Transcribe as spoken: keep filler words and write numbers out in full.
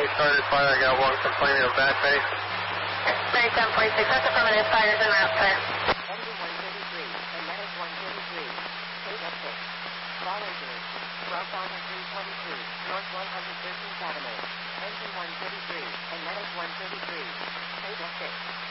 started fire. I got one complaining of back pay. Very ten forty-six, that's affirmative. Fires en route, sir. Engine one thirty-three, and medic one thirty-three. eight of six. Volunteers. Southbound three twenty-two, North one hundred thirteenth Avenue. Engine one thirty-three, and medic one thirty-three. eight of six.